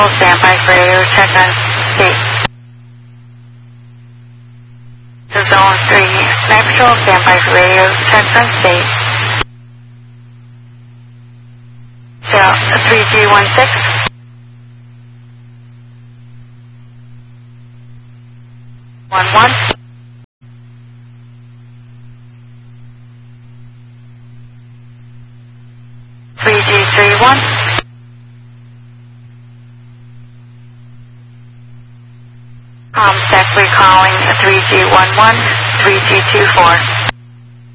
Standby for radio check on state. The Zone 3, Night Patrol, standby for radio check on state. Cell 3316. 11. 3G31. ComSec recalling 3G11, 3G24.